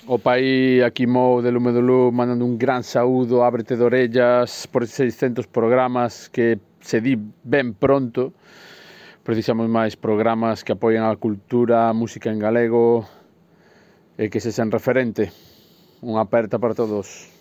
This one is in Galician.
O pai aquí Mou de Lume do Lu mandando un gran saúdo, ábrete de orellas por 600 programas que se di ben pronto. Precisamos máis programas que apoien a cultura, a música en galego e que se sean referente. Unha aperta para todos.